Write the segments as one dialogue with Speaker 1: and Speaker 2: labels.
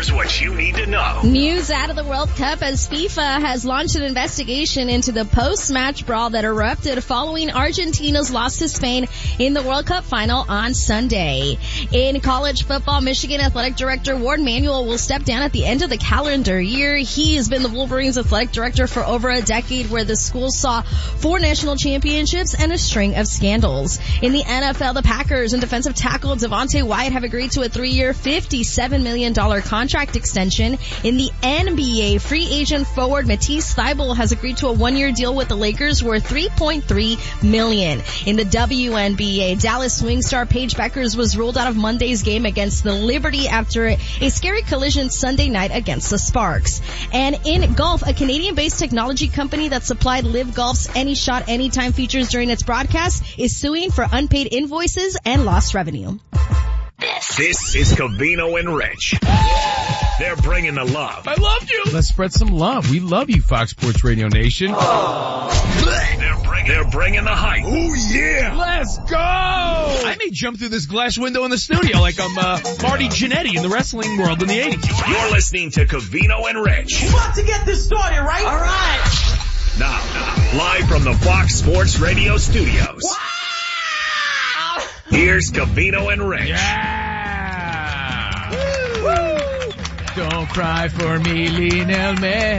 Speaker 1: Here's what you need to know.
Speaker 2: News out of the World Cup as FIFA has launched an investigation into the post-match brawl that erupted following Argentina's loss to Spain in the World Cup final on Sunday. In college football, Michigan Athletic Director Ward Manuel will step down at the end of the calendar year. He has been the Wolverines athletic director for over a decade, where the school saw 4 national championships and a string of scandals. In the NFL, the Packers and defensive tackle Devontae Wyatt have agreed to a 3-year, $57 million contract extension. In the NBA, free agent forward Matisse Thybulle has agreed to a 1-year deal with the Lakers worth $3.3 million. In the WNBA, Dallas swing star Paige Beckers was ruled out of Monday's game against the Liberty after a scary collision Sunday night against the Sparks. And in golf, a Canadian-based technology company that supplied Live Golf's Any Shot Anytime features during its broadcast is suing for unpaid invoices and lost revenue.
Speaker 1: This is Covino and Rich. They're bringing the love.
Speaker 3: I loved you.
Speaker 4: Let's spread some love. We love you, Fox Sports Radio Nation.
Speaker 1: They're bringing the hype.
Speaker 3: Oh, yeah.
Speaker 4: Let's go.
Speaker 3: I may jump through this glass window in the studio like I'm Marty Jannetty in the wrestling world in the 80s.
Speaker 1: You're listening to Covino and Rich.
Speaker 5: We're about to get this started, right? All right.
Speaker 1: Now, live from the Fox Sports Radio studios.
Speaker 5: Wow.
Speaker 1: Here's Covino and Rich.
Speaker 4: Yeah. Woo. Don't cry for me, Lionel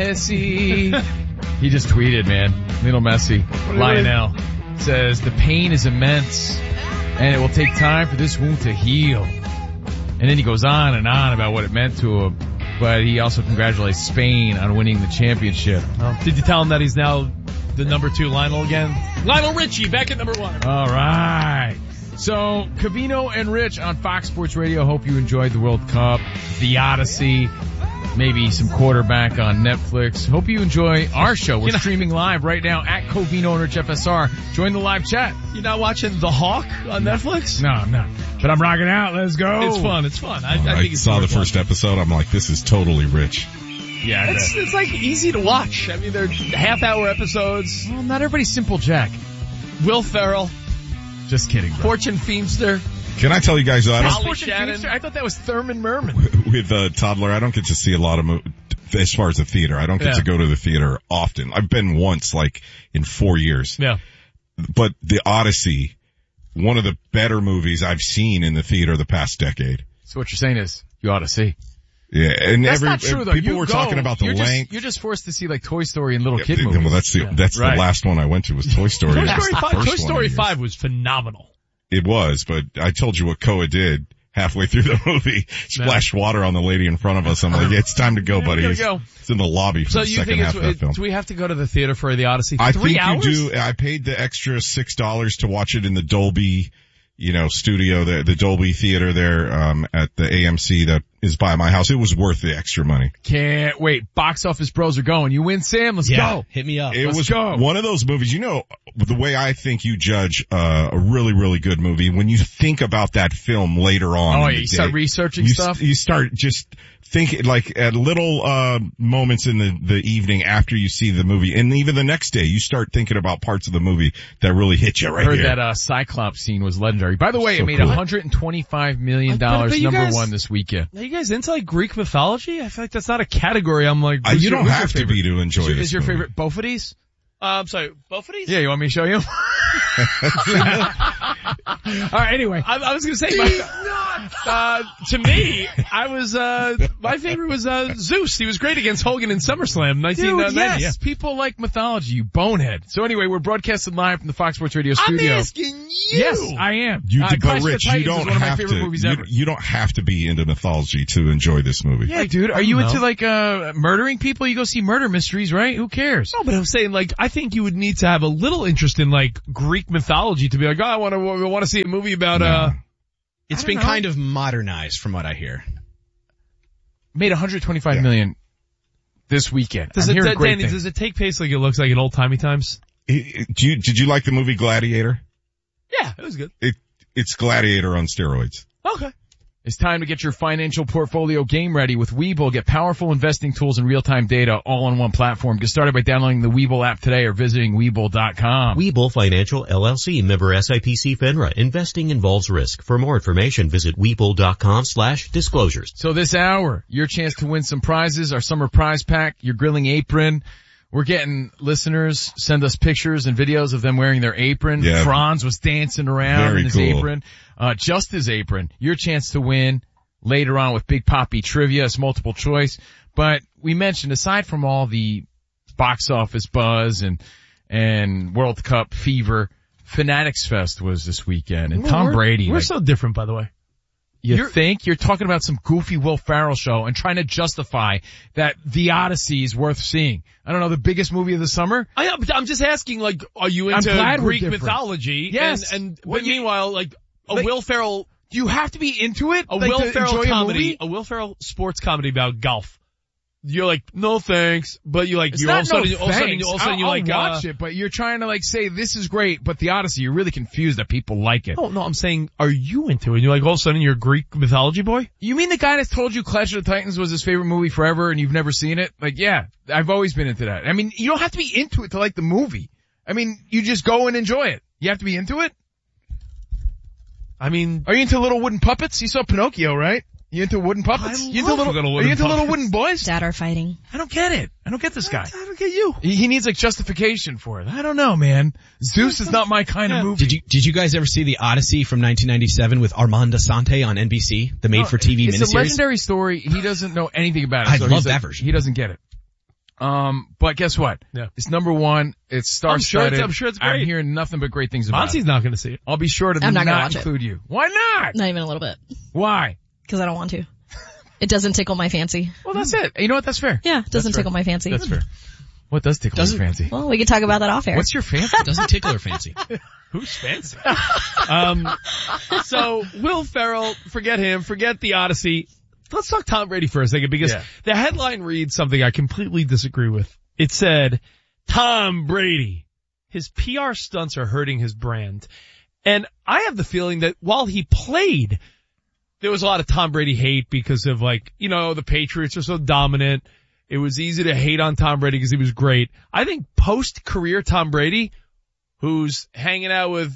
Speaker 4: Messi. He just tweeted, man. Lionel Messi. Lionel says, the pain is immense and it will take time for this wound to heal. And then he goes on and on about what it meant to him. But he also congratulates Spain on winning the championship.
Speaker 3: Did you tell him that he's now the number 2 Lionel again? Lionel Richie back at number 1.
Speaker 4: All right. So, Covino and Rich on Fox Sports Radio. Hope you enjoyed the World Cup, the Odyssey, maybe some quarterback on Netflix. Hope you enjoy our show. We're streaming live right now at Covino and Rich FSR. Join the live chat.
Speaker 3: You're not watching The Hawk on Netflix?
Speaker 4: No, I'm not. But I'm rocking out. Let's go.
Speaker 3: It's fun. I
Speaker 6: think it's saw the first episode. I'm like, this is totally Rich.
Speaker 4: Yeah,
Speaker 3: it's like easy to watch. I mean, they're half-hour episodes.
Speaker 4: Well, not everybody's Simple Jack.
Speaker 3: Will Ferrell.
Speaker 4: Just kidding, bro.
Speaker 3: Fortune Feimster.
Speaker 6: Can I tell you guys,
Speaker 4: I thought that was Thurman Merman.
Speaker 6: With a toddler, I don't get to see a lot of as far as the theater. I don't get to go to the theater often. I've been once, like, in 4 years.
Speaker 3: Yeah.
Speaker 6: But The Odyssey, one of the better movies I've seen in the theater the past decade.
Speaker 4: So what you're saying is, you ought to see.
Speaker 6: Yeah, and
Speaker 4: that's not true, though.
Speaker 6: People were talking about the length.
Speaker 4: You're just forced to see like Toy Story and little kid movies.
Speaker 6: Well, that's the last one I went to was Toy Story.
Speaker 3: Toy Story 5 was phenomenal.
Speaker 6: It was, but I told you what Koa did halfway through the movie. Splashed water on the lady in front of us. I'm like, it's time to go, buddy. It's in the lobby for the second half of that film.
Speaker 3: Do we have to go to the theater for The Odyssey?
Speaker 6: I
Speaker 3: 3
Speaker 6: think
Speaker 3: hours?
Speaker 6: you do. I paid the extra $6 to watch it in the Dolby, studio, the Dolby Theater there, at the AMC that is by my house. It was worth the extra money.
Speaker 4: Can't wait. Box office bros are going. You win, Sam. Let's go.
Speaker 3: Hit me up.
Speaker 6: Let's go. One of those movies, the way I think you judge a really, really good movie, when you think about that film later on.
Speaker 4: Oh, yeah, you start researching stuff?
Speaker 6: You start just thinking, like, at little moments in the evening after you see the movie, and even the next day, you start thinking about parts of the movie that really hit you right here.
Speaker 4: I heard that Cyclops scene was legendary. By the way, it made $125 million, number 1 this weekend.
Speaker 3: Are you guys into like Greek mythology? I feel like that's not a category. I'm like,
Speaker 6: you don't have to be to enjoy this.
Speaker 4: Is your favorite Bophides?
Speaker 3: I'm sorry, Bophides?
Speaker 4: Yeah, you want me to show you? All right, anyway.
Speaker 3: I was gonna say, to me, my favorite was, Zeus. He was great against Hogan in SummerSlam, 1990.
Speaker 4: Yes,
Speaker 3: yeah.
Speaker 4: people like mythology, you bonehead. So anyway, we're broadcasting live from the Fox Sports Radio studio.
Speaker 3: I'm asking you.
Speaker 4: Yes, I am.
Speaker 6: But Rich, you don't have to. You don't have to be into mythology to enjoy this movie.
Speaker 4: Yeah, dude. Are you into like murdering people? You go see murder mysteries, right? Who cares?
Speaker 3: No, but I'm saying, like, I think you would need to have a little interest in like Greek mythology to be like, oh, I want to see a movie about.
Speaker 7: It's been kind of modernized, from what I hear.
Speaker 4: Made $125 million this weekend.
Speaker 3: Does it take place like it looks like in old timey times?
Speaker 6: Did you like the movie Gladiator?
Speaker 3: Yeah, it was good.
Speaker 6: It's Gladiator on steroids.
Speaker 3: Okay.
Speaker 4: It's time to get your financial portfolio game ready with Webull. Get powerful investing tools and real-time data all on one platform. Get started by downloading the Webull app today or visiting Webull.com.
Speaker 8: Webull Financial LLC, member SIPC FINRA. Investing involves risk. For more information, visit Webull.com/disclosures.
Speaker 4: So this hour, your chance to win some prizes, our summer prize pack, your grilling apron. We're getting listeners send us pictures and videos of them wearing their apron.
Speaker 6: Yeah.
Speaker 4: Franz was dancing around
Speaker 6: Very
Speaker 4: in his
Speaker 6: cool.
Speaker 4: apron. Just his apron. Your chance to win later on with Big Poppy Trivia. It's multiple choice. But we mentioned, aside from all the box office buzz and World Cup fever, Fanatics Fest was this weekend. And Tom Brady.
Speaker 3: We're so different, by the way.
Speaker 4: You think you're talking about some goofy Will Ferrell show and trying to justify that The Odyssey is worth seeing. I don't know, the biggest movie of the summer?
Speaker 3: I'm just asking, like, are you into
Speaker 4: glad we're
Speaker 3: Greek
Speaker 4: different.
Speaker 3: mythology?
Speaker 4: Yes.
Speaker 3: But meanwhile, like, Will Ferrell,
Speaker 4: Do you have to be into it?
Speaker 3: a
Speaker 4: Like,
Speaker 3: Will
Speaker 4: to
Speaker 3: Ferrell
Speaker 4: enjoy a
Speaker 3: comedy,
Speaker 4: movie?
Speaker 3: a Will Ferrell sports comedy about golf. You're like, no thanks, but you like,
Speaker 4: It's
Speaker 3: you're all
Speaker 4: not
Speaker 3: of a sudden,
Speaker 4: no
Speaker 3: all of a sudden,
Speaker 4: thanks.
Speaker 3: all of a sudden you
Speaker 4: I'll
Speaker 3: like,
Speaker 4: watch it, but you're trying to like say this is great, but The Odyssey, you're really confused that people like it.
Speaker 3: no, I'm saying, are you into it? You're like, all of a sudden you're a Greek mythology boy?
Speaker 4: You mean the guy that told you Clash of the Titans was his favorite movie forever and you've never seen it? Like, yeah, I've always been into that. I mean, you don't have to be into it to like the movie. I mean, you just go and enjoy it. You have to be into it?
Speaker 3: I mean,
Speaker 4: Are you into little wooden puppets? You saw Pinocchio, right? You into wooden puppets?
Speaker 3: I
Speaker 4: You into
Speaker 3: love little
Speaker 4: are
Speaker 3: wooden
Speaker 4: you into little
Speaker 3: puppets.
Speaker 4: wooden boys?
Speaker 2: Dad are fighting.
Speaker 4: I don't get it. I don't get this guy.
Speaker 3: I don't get you.
Speaker 4: He needs like justification for it. I don't know, man. Zeus is not my kind of movie.
Speaker 7: Did you guys ever see The Odyssey from 1997 with Armand Assante on NBC, the made-for-TV
Speaker 4: It's
Speaker 7: miniseries?
Speaker 4: a legendary story. He doesn't know anything about it.
Speaker 7: I
Speaker 4: so
Speaker 7: love
Speaker 4: he's
Speaker 7: that
Speaker 4: like,
Speaker 7: version.
Speaker 4: He doesn't get it. But guess what?
Speaker 3: Yeah.
Speaker 4: It's number one. It's star-studded.
Speaker 3: I'm sure it's
Speaker 4: I'm
Speaker 3: great.
Speaker 4: hearing nothing but great things about
Speaker 3: Monty's
Speaker 4: it.
Speaker 3: not gonna see it.
Speaker 4: I'll be sure to
Speaker 2: I'm not gonna
Speaker 4: not
Speaker 2: watch it.
Speaker 4: include you. Why not?
Speaker 2: Not even a little bit.
Speaker 4: Why?
Speaker 2: Because I don't want to. It doesn't tickle my fancy.
Speaker 4: Well, that's it. You know what? That's fair.
Speaker 2: Yeah, it doesn't tickle my fancy.
Speaker 4: That's fair. What does tickle your fancy?
Speaker 2: Well, we could talk about that off air.
Speaker 4: What's your fancy?
Speaker 7: Doesn't tickle her fancy.
Speaker 3: Who's fancy? So Will Ferrell, forget him, forget The Odyssey. Let's talk Tom Brady for a second because the headline reads something I completely disagree with. It said, Tom Brady, his PR stunts are hurting his brand. And I have the feeling that while he played, there was a lot of Tom Brady hate because of like, you know, the Patriots are so dominant. It was easy to hate on Tom Brady because he was great. I think post-career Tom Brady, who's hanging out with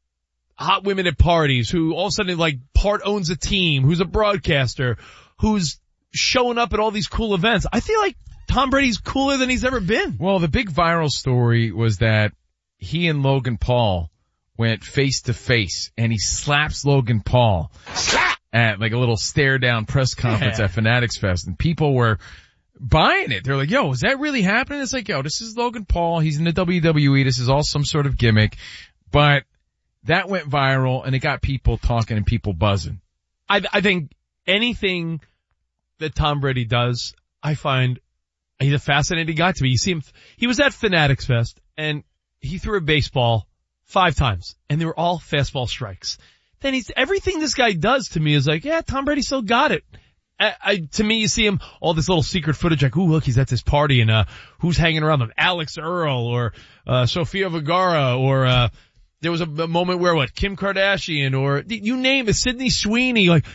Speaker 3: hot women at parties, who all of a sudden like part owns a team, who's a broadcaster, who's showing up at all these cool events. I feel like Tom Brady's cooler than he's ever been.
Speaker 4: Well, the big viral story was that he and Logan Paul went face to face and he slaps Logan Paul at like a little stare down press conference at Fanatics Fest, and people were buying it. They're like, yo, is that really happening? It's like, yo, this is Logan Paul. He's in the WWE. This is all some sort of gimmick. But that went viral and it got people talking and people buzzing.
Speaker 3: I think anything that Tom Brady does, I find he's a fascinating guy to me. You see him, he was at Fanatics Fest and he threw a baseball 5 times and they were all fastball strikes. Then everything this guy does to me is like, yeah, Tom Brady still got it. To me, you see him, all this little secret footage, like, ooh, look, he's at this party and, who's hanging around him? Alex Earl or, Sofia Vergara or, there was a moment where Kim Kardashian or you name it, Sydney Sweeney, like,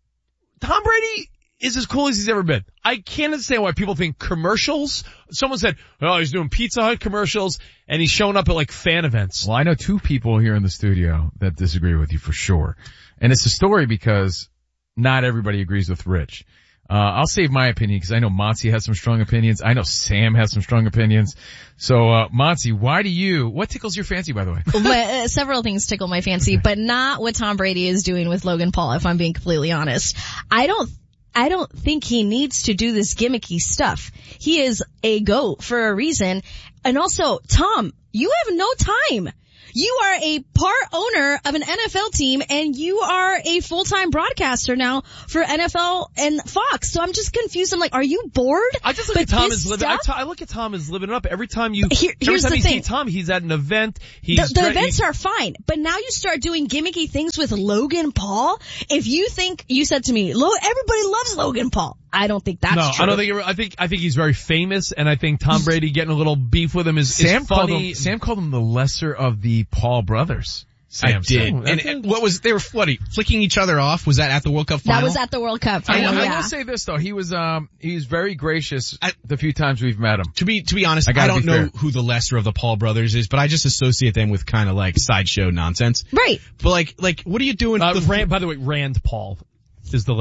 Speaker 3: Tom Brady is as cool as he's ever been. I can't understand why people think commercials. Someone said, oh, he's doing Pizza Hut commercials and he's showing up at like fan events.
Speaker 4: Well, I know 2 people here in the studio that disagree with you for sure. And it's a story because not everybody agrees with Rich. I'll save my opinion because I know Monty has some strong opinions. I know Sam has some strong opinions. So, Monty, what tickles your fancy, by the way?
Speaker 2: Several things tickle my fancy, but not what Tom Brady is doing with Logan Paul, if I'm being completely honest. I don't think he needs to do this gimmicky stuff. He is a GOAT for a reason. And also, Tom, you have no time. You are a part owner of an NFL team and you are a full-time broadcaster now for NFL and Fox. So I'm just confused. I'm like, are you bored?
Speaker 3: I just look at Tom as living, I look at Tom as living it up. Every time you see Tom, he's at an event. The
Speaker 2: events are fine, but now you start doing gimmicky things with Logan Paul. If you think, you said to me, everybody loves Logan Paul. I don't think that's true.
Speaker 3: I don't think, I think he's very famous and I think Tom Brady getting a little beef with him is funny.
Speaker 4: Sam called him the lesser of the Paul brothers. Sam
Speaker 7: I did.
Speaker 4: said.
Speaker 7: And they were flicking each other off? Was that at the World Cup final?
Speaker 2: That was at the World Cup final,
Speaker 4: I
Speaker 2: yeah.
Speaker 4: will say this though, he was very gracious the few times we've met him.
Speaker 7: To be honest, I don't know who the lesser of the Paul brothers is, but I just associate them with kind of like sideshow nonsense.
Speaker 2: Right.
Speaker 7: But like, what are you doing?
Speaker 3: By the way, Rand Paul is the